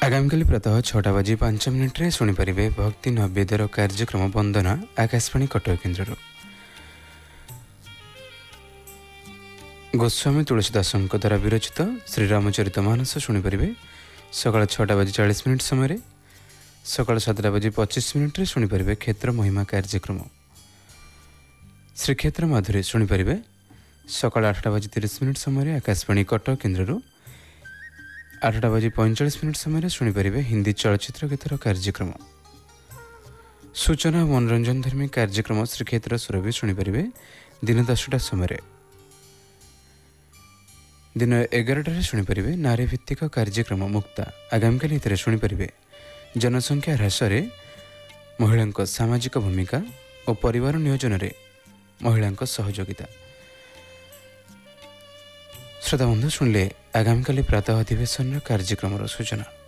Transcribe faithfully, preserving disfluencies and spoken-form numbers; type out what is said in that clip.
आगामीकाली प्रातः छटा बजी पांच मिनिट्रे शुणिपारे भक्ति नवेदर कार्यक्रम वंदना आकाशवाणी कटक केन्द्र गोस्वामी तुलसीदास द्वारा विरचित श्रीरामचरित मानस शुणिपारे सकाल छटा बजी चालीस मिनिट समय सकाल सातटा बजी पच्चीस मिनिट्रे शुणिपारे क्षेत्र महिमा कार्यक्रम श्रीक्षेत्र माधुरी शुणिपारे सकाल आठटा बजी तीस मिनिट समय आकाशवाणी कटक केन्द्र आठटा बजी पैंचाश मिनिट समय शुणिपारे हिंदी चलचित्र गीतर कार्यक्रम सूचना और मनोरंजन धर्मी कार्यक्रम श्रीक्षेत्र सुरभि शुणिपारे दिन दसटा समय दिन एगारटार शुणिपारे नारी भित्तिक कार्यक्रम मुक्ता आगामीकाली एथिरे शुणिपारे जनसंख्या ह्रास महिला सामाजिक भूमिका और परिवार नियोजन में महिला सहयोगिता। श्रोता बंधु शुणिले आगामीकाली प्रातः अधिवेशन कार्यक्रम सूचना।